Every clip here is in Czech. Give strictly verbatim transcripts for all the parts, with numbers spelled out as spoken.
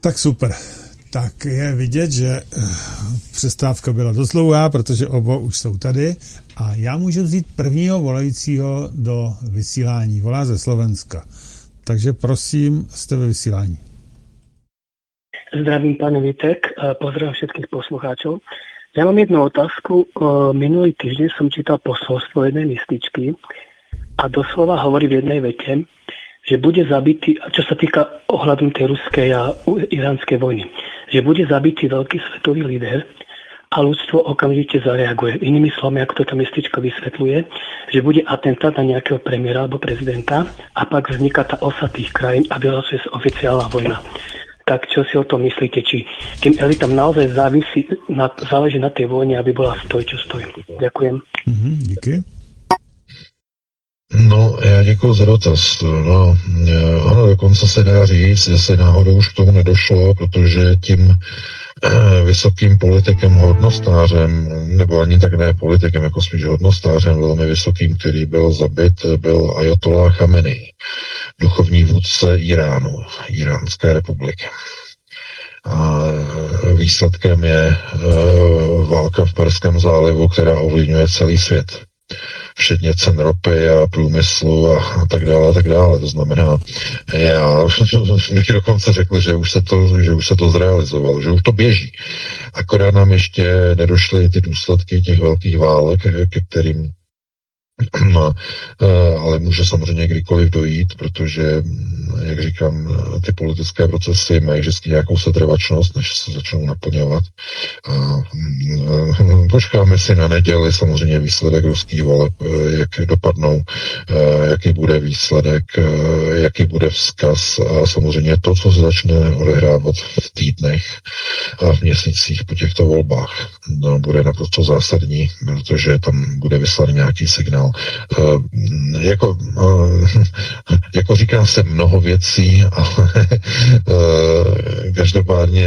Tak super. Tak je vidět, že přestávka byla dost dlouhá, protože oba už jsou tady a já můžu vzít prvního volajícího do vysílání. Volá ze Slovenska. Takže prosím, jste ve vysílání. Zdravím, pane Vítek, pozdravím všetkých poslucháčov. Ja mám jednu otázku. Minulý týždeň som čítal posolstvo jednej lističky a doslova hovorí v jednej vete, že bude zabitý, čo sa týka ohľadom tej ruskej a iránskej vojny, že bude zabitý veľký svetový líder a ľudstvo okamžite zareaguje. Inými slovami, ako to tam listička vysvetľuje, že bude atentát na nejakého premiéra alebo prezidenta a pak vzniká tá osa tých krajín a vyhlasuje sa oficiálna vojna. Tak čo si o tom myslíte? Či tým elitám naozaj závisí, na, záleží na tej vojne, aby bola stoj, čo stojí? Ďakujem. Mm-hmm, díky. No, já děkuji za dotaz. No, ano, dokonce se dá říct, jestli náhodou už k tomu nedošlo, protože tím eh, vysokým politikem, hodnostářem, nebo ani tak ne politikem, jako spíš hodnostářem velmi vysokým, který byl zabit, byl Ajatolláh Chamenej, duchovní vůdce Iránu, Iránské republiky. A výsledkem je eh, válka v Perském zálivu, která ovlivňuje celý svět. Včetně cen ropy a průmyslu a, a tak dále, a tak dále. To znamená, já bych dokonce řekl, že už se to, že už se to zrealizovalo, že už to běží. Akorát nám ještě nedošly ty důsledky těch velkých válek, ke kterým no, ale může samozřejmě kdykoliv dojít, protože, jak říkám, ty politické procesy mají vždycky nějakou setrvačnost, než se začnou naplňovat. A počkáme si na neděli samozřejmě výsledek ruských voleb, jak dopadnou, jaký bude výsledek, jaký bude vzkaz a samozřejmě to, co se začne odehrávat v týdnech a v měsících po těchto volbách, no, bude naprosto zásadní, protože tam bude vyslat nějaký signál. Uh, jako, uh, jako říká se mnoho věcí, ale uh, každopádně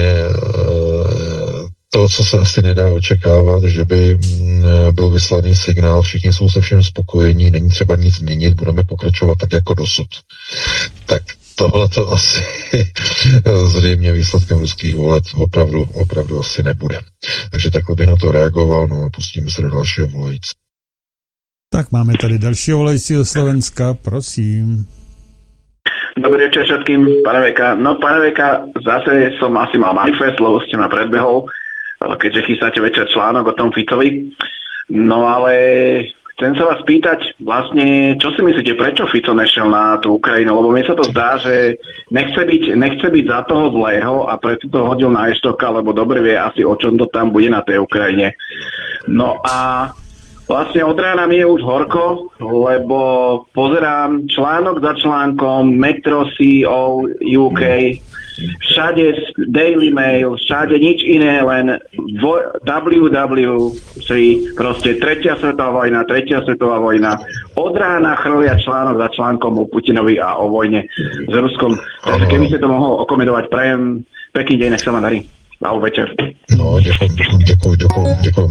uh, to, co se asi nedá očekávat, že by byl vyslaný signál, všichni jsou se všem spokojení, není třeba nic měnit, budeme pokračovat tak jako dosud. Tak tohle to asi zřejmě výsledkem ruských voleb opravdu, opravdu asi nebude. Takže takhle bych na to reagoval, no a pustíme se do dalšího volající. Tak máme tady dalšího volajícího Slovenska, prosím. Dobrý večer všetkým, pane Veka. No, pane Veka, zase som asi mal manifest, lebo ste ma predbehol, keďže chystáte večer článok o tom Ficovi. No ale chcem sa vás pýtať, vlastne, čo si myslíte, prečo Fico nešiel na tú Ukrajinu? Lebo mne sa to zdá, že nechce byť, nechce byť za toho zlého a preto to hodil na Eštoka, lebo dobre vie asi, o čom to tam bude na tej Ukrajine. No a vlastne od rána mi je už horko, lebo pozerám článok za článkom, Metro C E O U K, všade Daily Mail, všade nič iné, len W W tri, proste tretia svetová vojna, tretia svetová vojna. Od rána chrlia článok za článkom o Putinovi a o vojne s Ruskom. Takže keby ste to mohol okomentovať, prajem pekný deň, nech sa ma darí. Ahoj večer. No, děkuji, děkuji, děkuji, děkuji.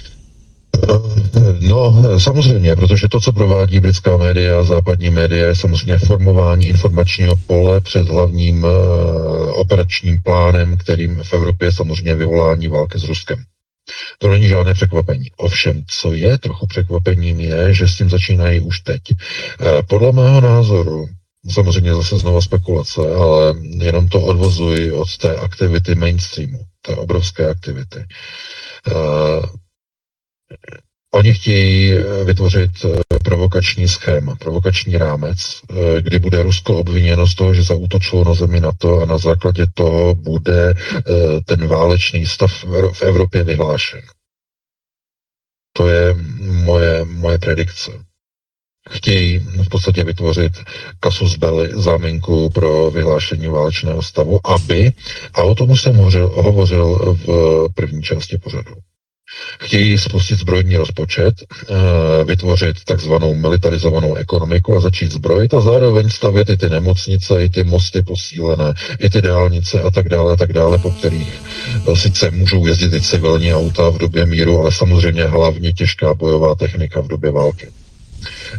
No, samozřejmě, protože to, co provádí britská média a západní média, je samozřejmě formování informačního pole před hlavním uh, operačním plánem, kterým v Evropě je samozřejmě vyvolání války s Ruskem. To není žádné překvapení. Ovšem, co je trochu překvapením, je, že s tím začínají už teď. Uh, podle mého názoru, samozřejmě zase znova spekulace, ale jenom to odvozuji od té aktivity mainstreamu, té obrovské aktivity. Uh, Oni chtějí vytvořit provokační schéma, provokační rámec, kdy bude Rusko obviněno z toho, že zaútočilo na zemi NATO a na základě toho bude ten válečný stav v Evropě vyhlášen. To je moje, moje predikce. Chtějí v podstatě vytvořit casus belli, záminku pro vyhlášení válečného stavu, aby, a o tom už jsem hovořil, hovořil v první části pořadu, chtějí spustit zbrojní rozpočet, vytvořit takzvanou militarizovanou ekonomiku a začít zbrojit a zároveň stavět i ty nemocnice, i ty mosty posílené, i ty dálnice a tak dále, a tak dále, po kterých sice můžou jezdit i civilní auta v době míru, ale samozřejmě hlavně těžká bojová technika v době války.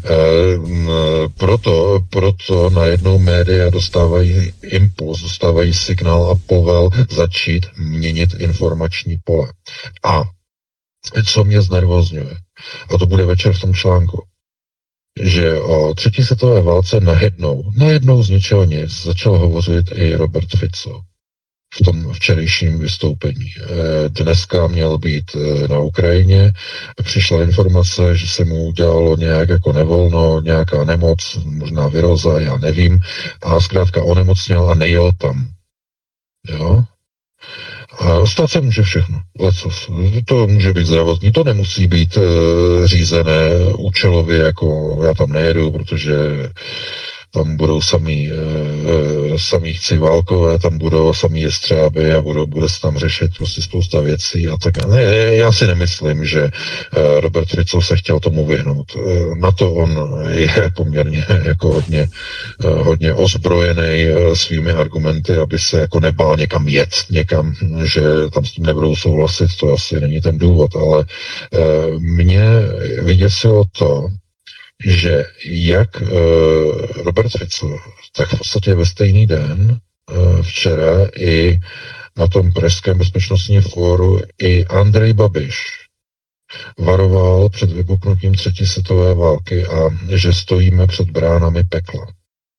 Proto, proto najednou média dostávají impuls, dostávají signál a povel začít měnit informační pole. A co mě znervozňuje, a to bude večer v tom článku, že o třetí světové válce najednou, najednou z ničeho nic začal hovořit i Robert Fico v tom včerejším vystoupení. Dneska měl být na Ukrajině, přišla informace, že se mu udělalo nějak jako nevolno, nějaká nemoc, možná viróza, já nevím, a zkrátka onemocněl a nejel tam. Jo? A stát se může všechno. Lecos. To může být zdravotní, to nemusí být e, řízené účelově, jako já tam nejedu, protože tam budou samý, e, samý chciválkové, tam budou samý jestřáby a budou, bude se tam řešit prostě spousta věcí a tak. Ne, já si nemyslím, že e, Robert Fico se chtěl tomu vyhnout. E, na to on je poměrně jako hodně, e, hodně ozbrojený e, svými argumenty, aby se jako nebál někam jet, někam, že tam s tím nebudou souhlasit, to asi není ten důvod, ale e, mě vyděsilo to, že jak uh, Robert Fico, tak v podstatě ve stejný den uh, včera i na tom Pražském bezpečnostním fóru i Andrej Babiš varoval před vypuknutím třetí světové války a že stojíme před bránami pekla.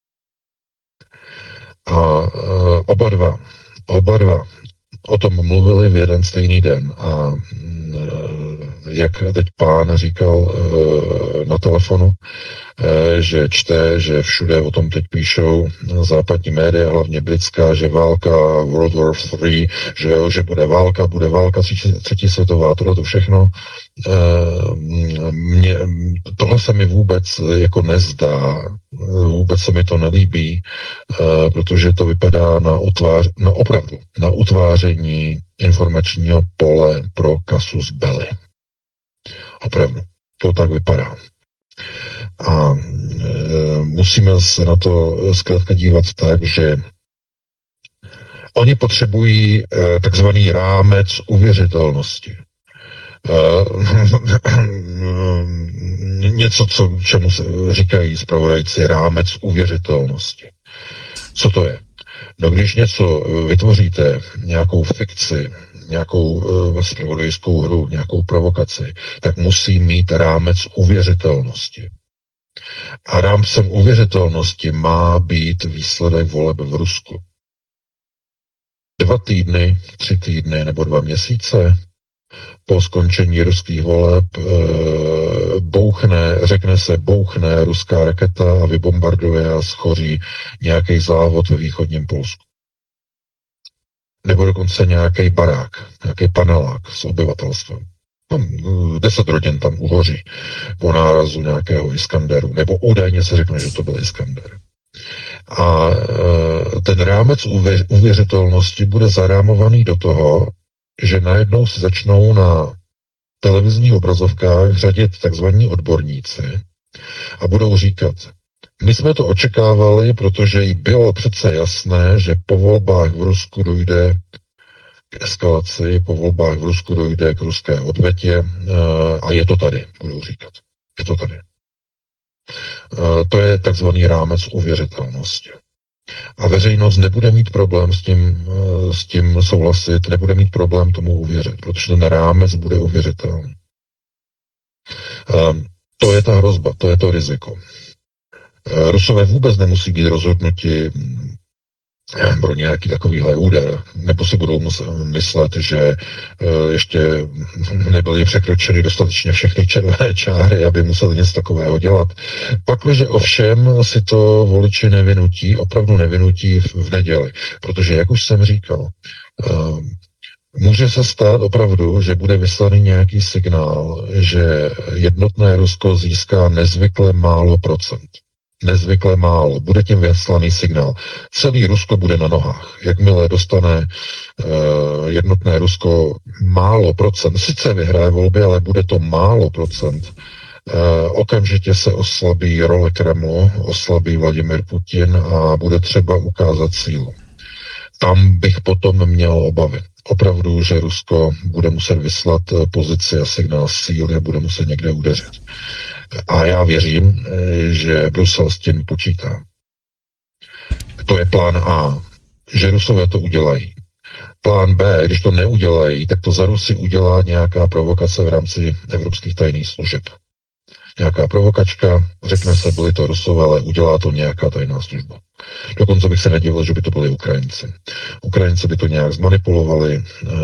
A uh, oba dva, oba dva o tom mluvili v jeden stejný den a jak teď pán říkal na telefonu, že čte, že všude o tom teď píšou západní média, hlavně britská, že válka, World War tři, že, že bude válka, bude válka, třetí světová, tohle to všechno. Mě, tohle se mi vůbec jako nezdá, vůbec se mi to nelíbí, protože to vypadá na, utvář, na opravdu, na utváření informačního pole pro kasus belli. Opravdu, to tak vypadá. A e, musíme se na to zkrátka dívat tak, že oni potřebují e, takzvaný rámec uvěřitelnosti. E, něco, co, čemu se říkají zpravodajci rámec uvěřitelnosti. Co to je? No když něco vytvoříte, nějakou fikci, nějakou uh, zpravodajskou hru, nějakou provokaci, tak musí mít rámec uvěřitelnosti. A rámcem uvěřitelnosti má být výsledek voleb v Rusku. Dva týdny, tři týdny nebo dva měsíce po skončení ruských voleb e, bouchne, řekne se, bouchne ruská raketa a vybombarduje a schoří nějaký závod ve východním Polsku. Nebo dokonce nějaký barák, nějaký panelák s obyvatelstvem. Tam deset rodin tam uhoří po nárazu nějakého Iskanderu, nebo údajně se řekne, že to byl Iskander. A e, ten rámec uvě, uvěřitelnosti bude zarámovaný do toho, že najednou si začnou na televizních obrazovkách řadit takzvaní odborníci a budou říkat, my jsme to očekávali, protože jí bylo přece jasné, že po volbách v Rusku dojde k eskalaci, po volbách v Rusku dojde k ruské odvetě a je to tady, budou říkat. Je to tady. To je takzvaný rámec uvěřitelnosti. A veřejnost nebude mít problém s tím, s tím souhlasit, nebude mít problém tomu uvěřit, protože ten rámec bude uvěřitelný. To je ta hrozba, to je to riziko. Rusové vůbec nemusí být rozhodnuti pro nějaký takovýhle úder, nebo si budou muset myslet, že ještě nebyly překročeny dostatečně všechny červené čáry, aby museli něco takového dělat. Pakliže ovšem si to voliči nevynutí, opravdu nevynutí v neděli, protože, jak už jsem říkal, může se stát opravdu, že bude vyslaný nějaký signál, že jednotné Rusko získá nezvykle málo procent. Nezvykle málo. Bude tím vyslaný signál. Celý Rusko bude na nohách. Jakmile dostane uh, jednotné Rusko málo procent, sice vyhraje volby, ale bude to málo procent, uh, okamžitě se oslabí role Kremlu, oslabí Vladimir Putin a bude třeba ukázat sílu. Tam bych potom měl obavy. Opravdu, že Rusko bude muset vyslat pozici a signál síly a bude muset někde udeřit. A já věřím, že Brusel s tím počítá. To je plán A, že Rusové to udělají. Plán B, když to neudělají, tak to za Rusy udělá nějaká provokace v rámci evropských tajných služeb. Nějaká provokačka, řekne se, byli to Rusové, ale udělá to nějaká tajná služba. Dokonce bych se nedivil, že by to byli Ukrajinci. Ukrajinci by to nějak zmanipulovali,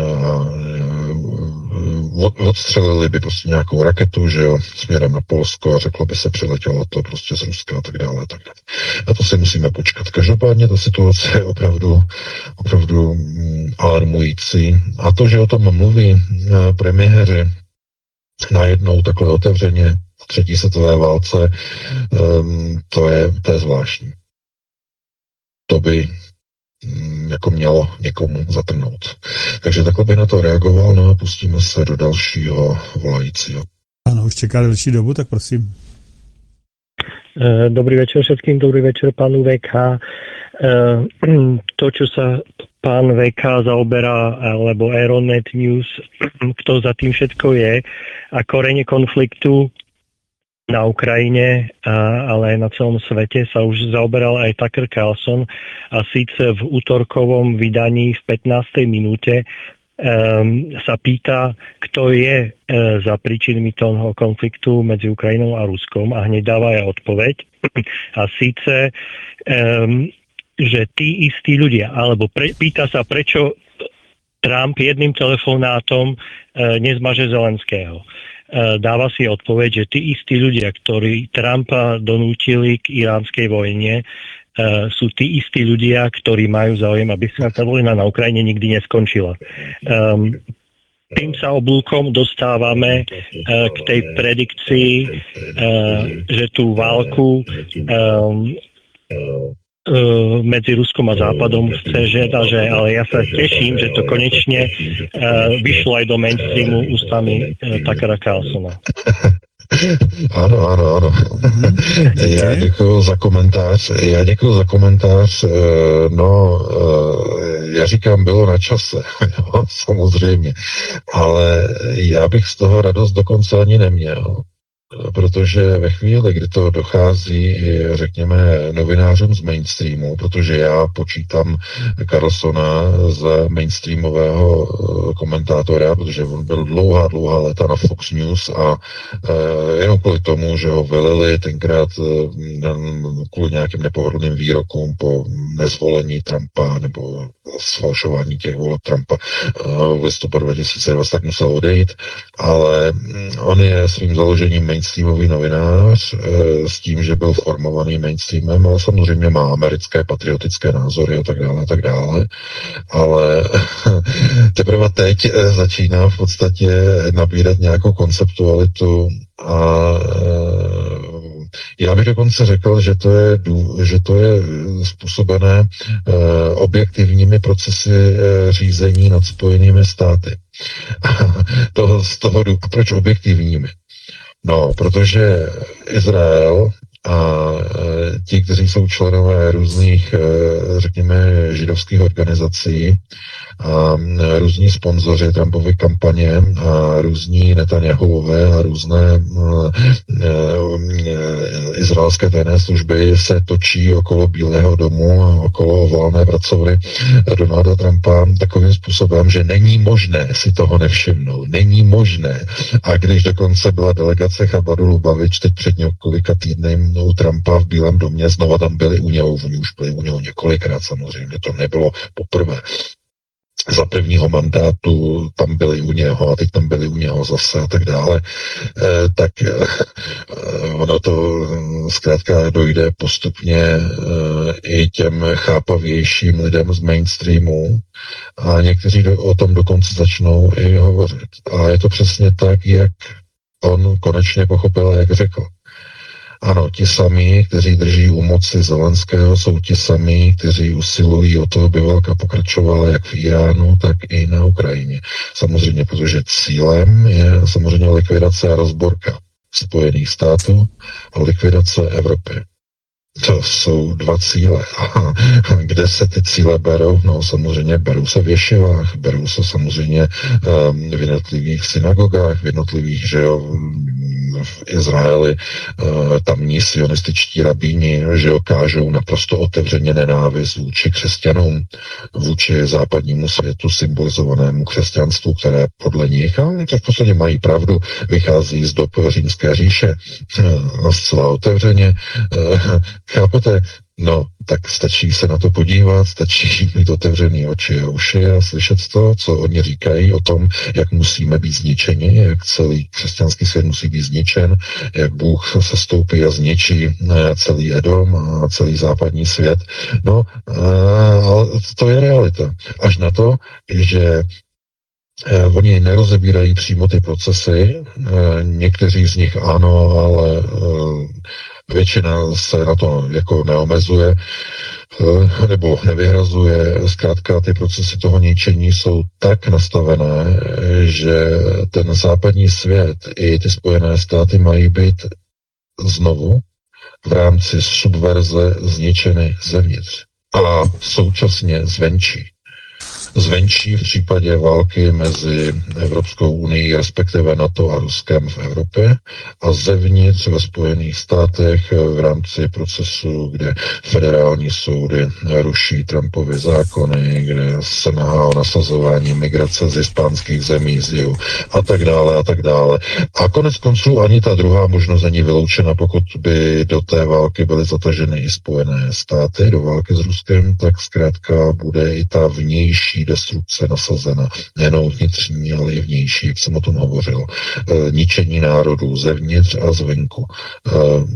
odstřelili by prostě nějakou raketu, že jo, směrem na Polsko a řeklo by se, přiletělo to prostě z Ruska a tak dále a tak dále. A to si musíme počkat. Každopádně ta situace je opravdu, opravdu alarmující. A to, že o tom mluví premiéři najednou takhle otevřeně v třetí světové válce, to je, to je zvláštní. To by jako mělo někomu zatrhnout. Takže takhle by na to reagoval, no a pustíme se do dalšího volajícího. Ano, už čeká další dobu, tak prosím. Dobrý večer všetkým, dobrý večer pánu vé ká. To, čo sa pán vé ká zaoberá, alebo Aeronet News, kto za tým všetko je a korene konfliktu na Ukrajine, ale aj na celom svete sa už zaoberal aj Tucker Carlson a síce v útorkovom vydaní v pätnástej minúte um, sa pýta, kto je uh, za príčinami toho konfliktu medzi Ukrajinou a Ruskom a hneď dáva aj odpoveď. A síce, um, že tí istí ľudia, alebo pre, pýta sa, prečo Trump jedným telefonátom uh, nezmaže Zelenského. Dáva si odpoveď, že tí istí ľudia, ktorí Trumpa donútili k iránskej vojne, sú tí istí ľudia, ktorí majú záujem, aby sa tá vojna na Ukrajine nikdy neskončila. Um, tým sa oblúkom dostávame uh, k tej predikcii, uh, že tú válku um, medzi Ruskom a Západom chce žiada, že, ale ja sa teším, že to konečne uh, vyšlo aj do mainstreamu ústami uh, Tuckera Carlsona. Ano, ano, ano. Já děkuju za komentář. Já děkuju za komentář. No, já říkám, bylo na čase, jo, samozřejmě. Ale já bych z toho radost dokonce ani neměl. Protože ve chvíli, kdy to dochází, řekněme, novinářům z mainstreamu, protože já počítám Carlsona z mainstreamového komentátora, protože on byl dlouhá, dlouhá léta na Fox News a e, jenom kvůli tomu, že ho velili tenkrát e, kvůli nějakým nepohodlným výrokům po nezvolení Trumpa nebo sfalšování těch voleb Trumpa e, v listopadu dva tisíce dvacet, tak musel odejít, ale on je svým založením mainstreamový novinář e, s tím, že byl formovaný mainstreamem, ale samozřejmě má americké patriotické názory a tak dále a tak dále, ale teprve teď začíná v podstatě nabírat nějakou konceptualitu a e, já bych dokonce řekl, že to je, že to je způsobené e, objektivními procesy e, řízení nad Spojenými státy. to, z toho, proč objektivními? No, protože Izrael a e, ti, kteří jsou členové různých, e, řekněme, židovských organizací a e, různí sponzoři Trumpovy kampaně a různí Netanjahové a různé e, e, izraelské tajné služby se točí okolo Bílého domu a okolo volné pracovny Donalda Trumpa takovým způsobem, že není možné si toho nevšimnout. Není možné. A když dokonce byla delegace Chabadu Lubavič teď před několika týdny u Trumpa v Bílém domě, znova tam byli u něho, oni už byli u něho několikrát samozřejmě, to nebylo poprvé. Za prvního mandátu tam byli u něho a teď tam byli u něho zase a tak dále, e, tak e, ono to zkrátka dojde postupně e, i těm chápavějším lidem z mainstreamu a někteří do, o tom dokonce začnou i hovořit. A je to přesně tak, jak on konečně pochopil, jak řekl. Ano, ti samí, kteří drží u moci Zelenského, jsou ti samí, kteří usilují o to, aby válka pokračovala jak v Iránu, tak i na Ukrajině. Samozřejmě, protože cílem je samozřejmě likvidace a rozborka Spojených států a likvidace Evropy. To jsou dva cíle. A kde se ty cíle berou? No samozřejmě berou se v ješivách, berou se samozřejmě um, v jednotlivých synagogách, v jednotlivých, že jo, v Izraeli tamní sionističtí rabíni, že okážou naprosto otevřeně nenávist vůči křesťanům, vůči západnímu světu symbolizovanému křesťanstvu, které podle nich, a to v podstatě mají pravdu, vychází z dob Římské říše zcela otevřeně. Chápete? No, tak stačí se na to podívat, stačí mít otevřený oči a uši a slyšet to, co oni říkají o tom, jak musíme být zničeni, jak celý křesťanský svět musí být zničen, jak Bůh se stoupí a zničí celý Edom a celý západní svět. No, ale to je realita. Až na to, že oni nerozebírají přímo ty procesy, někteří z nich ano, ale většina se na to jako neomezuje nebo nevyhrazuje. Zkrátka ty procesy toho ničení jsou tak nastavené, že ten západní svět i ty Spojené státy mají být znovu v rámci subverze zničeny zevnitř a současně zvenčí. Zvenčí v případě války mezi Evropskou unii, respektive NATO a Ruskem v Evropě, a zevnitř ve Spojených státech v rámci procesu, kde federální soudy ruší Trumpovy zákony, kde se nahá o nasazování migrace z hispánských zemí, z jihu a tak dále a tak dále. A konec konců ani ta druhá možnost není vyloučena, pokud by do té války byly zataženy i Spojené státy, do války s Ruskem, tak zkrátka bude i ta vnější destrukce nasazena, nejenom vnitřní, ale i vnější, jak jsem o tom hovořil. E, ničení národů zevnitř a zvenku. E,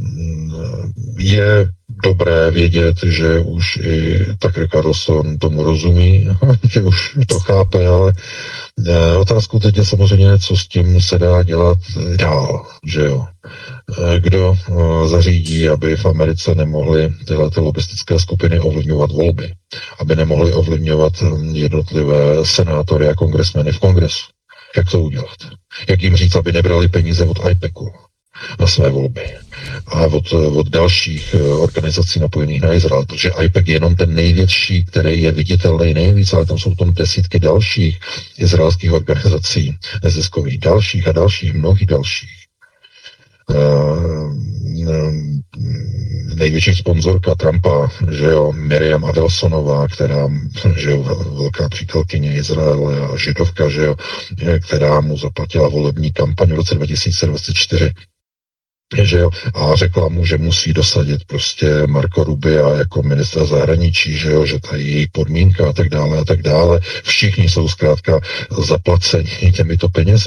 je dobré vědět, že už i Tucker Carlson tomu rozumí, že už to chápe, ale e, otázkou teď je samozřejmě, co s tím se dá dělat dál, že jo. Kdo zařídí, aby v Americe nemohly tyhle ty lobistické skupiny ovlivňovat volby, aby nemohly ovlivňovat jednotlivé senátory a kongresmeny v kongresu. Jak to udělat? Jak jim říct, aby nebrali peníze od IPECu na své volby a od, od dalších organizací napojených na Izrael, protože IPEC je jenom ten největší, který je viditelný nejvíc, ale tam jsou tam desítky dalších izraelských organizací neziskových, dalších a dalších, mnohých dalších. Uh, největší sponzorka Trumpa, že jo, Miriam Adelsonová, která, že jo, velká přítelkyně Izraele a židovka, že jo, která mu zaplatila volební kampaň v roce dva tisíce dvacet čtyři, že jo, a řekla mu, že musí dosadit prostě Marco Rubia jako ministra zahraničí, že jo, že ta její podmínka a tak dále a tak dále. Všichni jsou zkrátka zaplaceni těmito penězi.